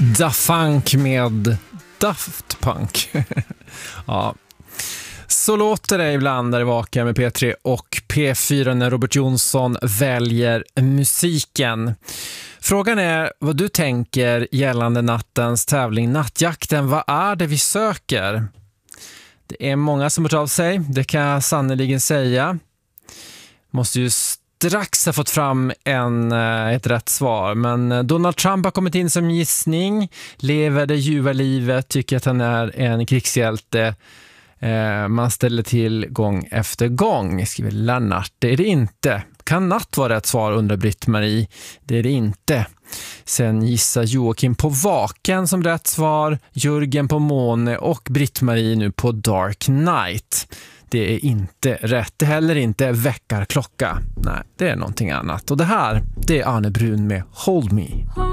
Da Funk med Daft Punk. Ja. Så låter det ibland där i Vaka med P3 och P4 när Robert Jonsson väljer musiken. Frågan är vad du tänker gällande nattens tävling Nattjakten. Vad är det vi söker? Det är många som hört av sig, det kan jag sannoliken säga. Måste ju strax ha fått fram ett rätt svar. Men Donald Trump har kommit in som gissning. Lever det ljuva livet, tycker att han är en krigshjälte. Man ställer till gång efter gång, skriver Lennart. Det är det inte. Kan natt vara rätt svar, undrar Britt-Marie. Det är det inte. Sen gissar Joakim på Vaken som rätt svar, Jörgen på Måne och Britt-Marie nu på Dark Knight. Det är inte rätt. Det är heller inte väckarklocka. Nej, det är någonting annat. Och det här, det är Arne Brun med Hold Me.